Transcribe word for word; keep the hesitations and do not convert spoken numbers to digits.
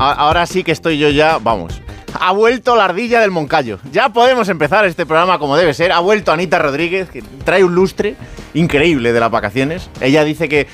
ahora sí que estoy yo ya, vamos. Ha vuelto la ardilla del Moncayo. Ya podemos empezar este programa como debe ser. Ha vuelto Anita Rodríguez, que trae un lustre increíble de las vacaciones. Ella dice que